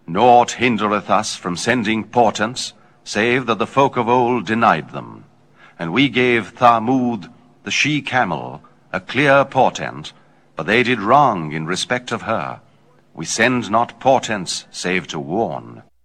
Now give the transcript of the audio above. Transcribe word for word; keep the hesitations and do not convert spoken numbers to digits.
Naught hindereth us from sending portents, save that the folk of old denied them. And we gave Thamud, the she-camel, a clear portent, but they did wrong in respect of her. We send not portents save to warn.